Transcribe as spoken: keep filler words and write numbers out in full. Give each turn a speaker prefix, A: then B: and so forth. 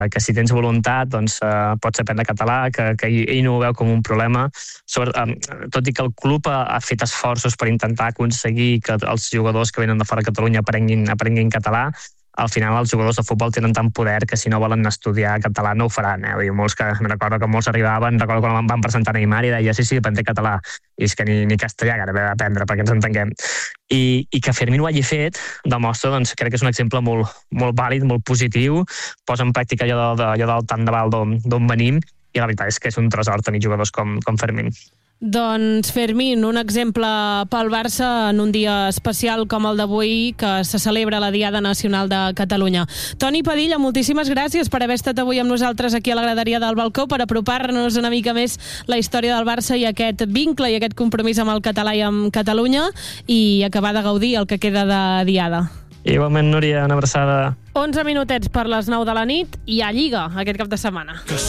A: que si tens voluntat doncs, eh, pots aprendre català, que, que ell no ho veu com un problema. Sobre, eh, tot i que el club ha, ha fet esforços per intentar aconseguir que els jugadors que venen de fora de Catalunya aprenguin, aprenguin català, al final els jugadors de futbol tenen tant poder que si no volen estudiar català no ho faran. Eh? Vull dir, molts que, recordo que molts arribaven, recordo quan van presentar Neymar i deia sí, sí, aprendré català. I és que ni, ni castellà que ara d'aprendre, perquè ens entenguem. I, i que Fermín ho hagi fet demostra, doncs, crec que és un exemple molt, molt vàlid, molt positiu, posa en pràctica allò, de, allò del tant de val d'on venim, i la veritat és que és un tresor tenir jugadors com, com Fermín.
B: Doncs Fermín, un exemple pel Barça en un dia especial com el d'avui, que se celebra la Diada Nacional de Catalunya. Toni Padilla, moltíssimes gràcies per haver estat avui amb nosaltres aquí a la graderia del balcó per apropar-nos una mica més la història del Barça i aquest vincle i aquest compromís amb el català i amb Catalunya, i acabar de gaudir el que queda de Diada.
A: Igualment, Núria, una abraçada.
B: onze minutets per les nou de la nit i a Lliga aquest cap de setmana.